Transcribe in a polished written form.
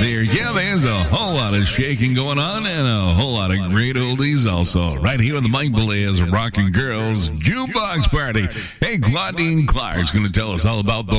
there. Yeah, there's a whole lot of shaking going on and a whole lot of great oldies also. Right here on the Mike Belez Rockin' Girls Jukebox Party. Hey, Claudine Clark's going to tell us all about the